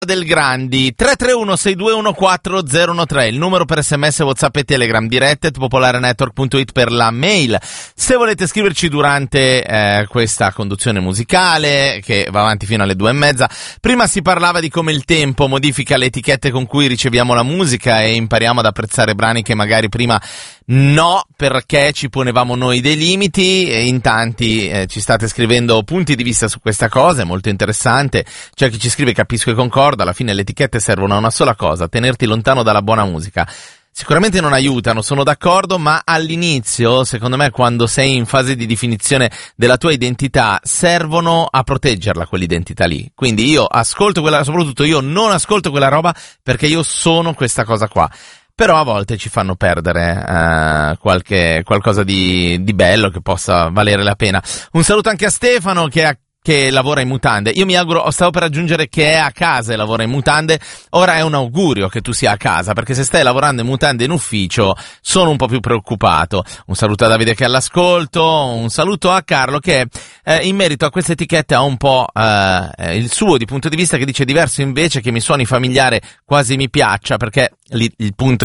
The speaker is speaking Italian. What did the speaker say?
del Grandi 331-621-4013, il numero per SMS, WhatsApp e Telegram, dirette popolarenetwork.it per la mail. Se volete scriverci durante questa conduzione musicale che va avanti fino alle 2:30. Prima si parlava di come il tempo modifica le etichette con cui riceviamo la musica e impariamo ad apprezzare brani che magari prima no, perché ci ponevamo noi dei limiti, e in tanti ci state scrivendo punti di vista su questa cosa, è molto interessante. C'è chi ci scrive: capisco e concordo, alla fine le etichette servono a una sola cosa, tenerti lontano dalla buona musica. Sicuramente non aiutano, sono d'accordo, ma all'inizio, secondo me, quando sei in fase di definizione della tua identità, servono a proteggerla quell'identità lì. Quindi io ascolto quella, soprattutto io non ascolto quella roba perché io sono questa cosa qua. Però a volte ci fanno perdere qualcosa di bello che possa valere la pena. Un saluto anche a Stefano che lavora in mutande. Io mi auguro, stavo per aggiungere che è a casa e lavora in mutande. Ora è un augurio che tu sia a casa, perché se stai lavorando in mutande in ufficio sono un po' più preoccupato. Un saluto a Davide che è all'ascolto, un saluto a Carlo che in merito a queste etichette ha un po' il suo di punto di vista, che dice: diverso invece che mi suoni familiare, quasi mi piaccia, perché il punto